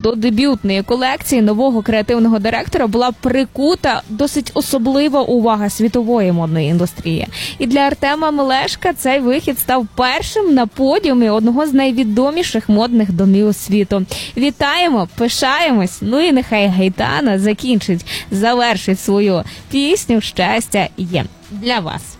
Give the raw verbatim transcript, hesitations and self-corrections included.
до дебютної колекції нового креативного директора була прикута досить особлива увага світової модної індустрії. І для Артема Мелешка цей вихід став першим на подіумі одного з найвідоміших модних домів світу. Вітаємо, пишаємось, ну і нехай Гайтана закінчить, завершить свою пісню «Щастя є» для вас.